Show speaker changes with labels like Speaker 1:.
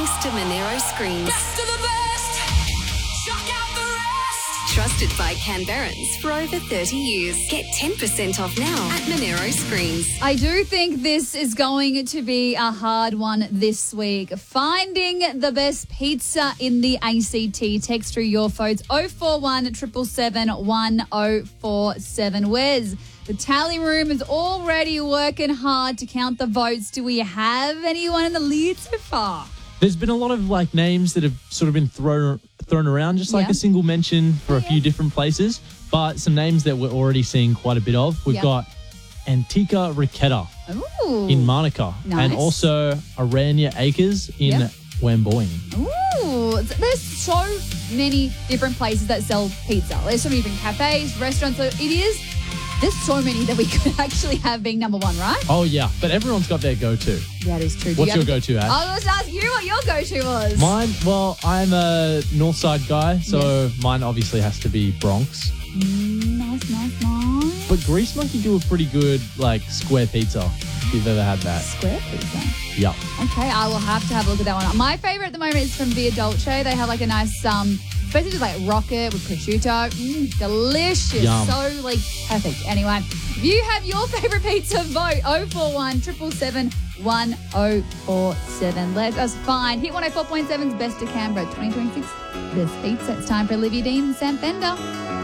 Speaker 1: thanks to Monero Screens.
Speaker 2: Best of the best. Chuck out the rest.
Speaker 1: Trusted by Canberrans for over 30 years. Get 10% off now at Monero Screens.
Speaker 3: I do think this is going to be a hard one this week. Finding the best pizza in the ACT. Text through your phones 041 777 1047. Wes, the tally room is already working hard to count the votes. Do we have anyone in the lead so far?
Speaker 4: There's been a lot of names that have sort of been thrown around, just like a single mention for a few different places, but some names that we're already seeing quite a bit of. We've got Antica Riquetta in Monica, and also Aranya Acres in Wamboing.
Speaker 3: Ooh, there's so many different places that sell pizza. There's so many different cafes, restaurants. There's so many that we could actually have being number one, right?
Speaker 4: Oh, yeah. But everyone's got their go-to.
Speaker 3: That is true.
Speaker 4: What's your go-to, Ash?
Speaker 3: I was going to ask you what your go-to was.
Speaker 4: Mine, well, I'm a Northside guy, so mine obviously has to be Bronx.
Speaker 3: Nice.
Speaker 4: But Grease Monkey do a pretty good, square pizza, if you've ever had that.
Speaker 3: Square pizza?
Speaker 4: Yeah.
Speaker 3: Okay, I will have to have a look at that one. My favourite at the moment is from Via Dolce. They have a nice, basically just rocket with prosciutto. Delicious.
Speaker 4: Yum.
Speaker 3: So, perfect. Anyway, if you have your favourite pizza, vote 041 777 1047. Let us find Hit 104.7's Best of Canberra 2026 Best Pizza. It's time for Olivia Dean and Sam Fender.